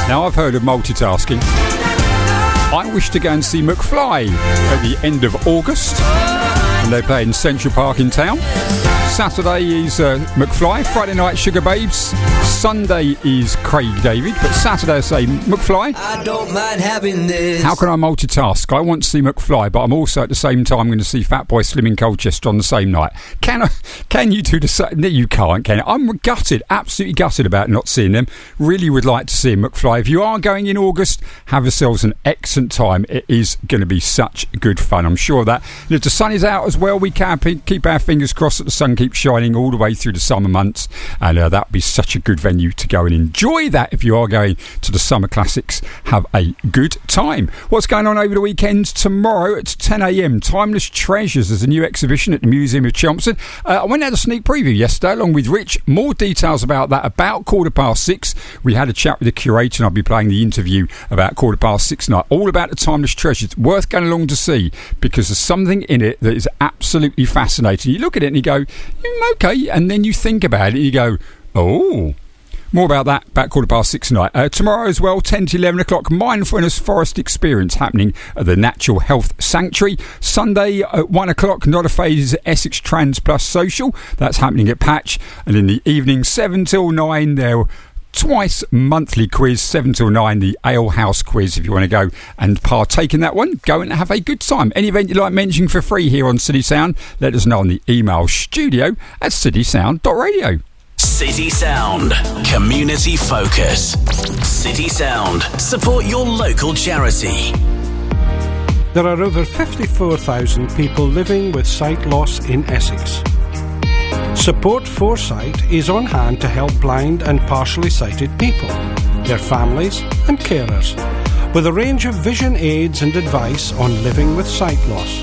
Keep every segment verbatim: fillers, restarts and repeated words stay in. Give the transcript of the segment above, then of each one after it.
Now, I've heard of multitasking. I wish to go and see McFly at the end of August, and they play in Central Park in town. Saturday is uh, McFly, Friday night Sugar Babes, Sunday is Craig David, but Saturday I say McFly. I don't mind having this. How can I multitask? I want to see McFly, but I'm also at the same time going to see Fatboy Slim in Colchester on the same night. Can I? Can you do the same? No, you can't, can you? I'm gutted, absolutely gutted about not seeing them. Really would like to see McFly. If you are going in August, have yourselves an excellent time. It is going to be such good fun, I'm sure of that. And if the sun is out as well, we can keep our fingers crossed that the sun keeps shining all the way through the summer months, and uh, that would be such a good venue to go and enjoy that. If you are going to the Summer Classics, have a good time. What's going on over the weekend? Tomorrow at ten a.m, Timeless Treasures is a new exhibition at the Museum of Chelmsford. uh, I went out a sneak preview yesterday along with Rich. More details about that about quarter past six. We had a chat with the curator, and I'll be playing the interview about quarter past six night, all about the Timeless Treasures. Worth going along to see, because there's something in it that is absolutely fascinating. You look at it and you go, mm, okay, and then you think about it and you go, oh. More about that about quarter past six tonight. Uh, tomorrow as well, ten to eleven o'clock, Mindfulness Forest Experience happening at the Natural Health Sanctuary. Sunday at one o'clock, Not a Phase Essex Trans Plus Social. That's happening at Patch. And in the evening, seven till nine, there twice monthly quiz, seven till nine, the Ale House quiz. If you want to go and partake in that one, go and have a good time. Any event you like mentioning for free here on City Sound, let us know on the email studio at citysound dot radio. City Sound. Community focus. City Sound. Support your local charity. There are over fifty-four thousand people living with sight loss in Essex. Support Foresight is on hand to help blind and partially sighted people, their families and carers, with a range of vision aids and advice on living with sight loss.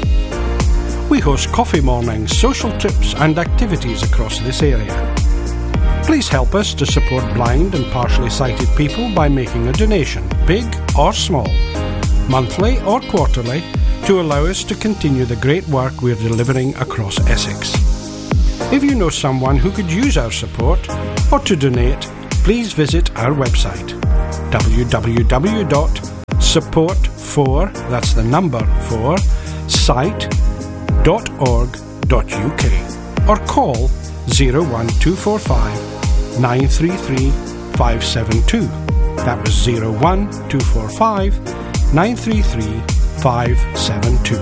We host coffee mornings, social trips and activities across this area. Please help us to support blind and partially sighted people by making a donation, big or small, monthly or quarterly, to allow us to continue the great work we're delivering across Essex. If you know someone who could use our support or to donate, please visit our website w w w dot support for, that's the number for, sight dot org dot u k or call zero one two four five nine three three five seven two. That was zero one two four five nine three three five seven two.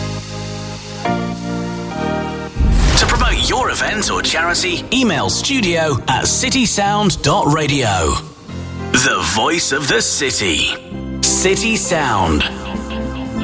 To promote your event or charity, email studio at citysound dot radio. The voice of the city. City Sound.